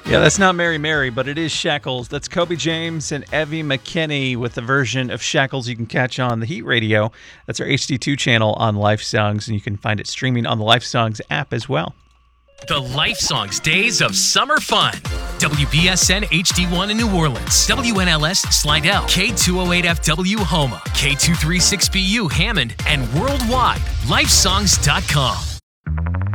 Yeah, that's not Mary Mary, but it is Shackles. That's Kobe James and Evie McKinney with the version of Shackles you can catch on the Heat Radio. That's our HD2 channel on Life Songs, and you can find it streaming on the Life Songs app as well. The Life Songs Days of Summer Fun. WBSN HD1 in New Orleans. WNLS Slidell. K208FW Homa. K236BU Hammond. And worldwide, lifesongs.com.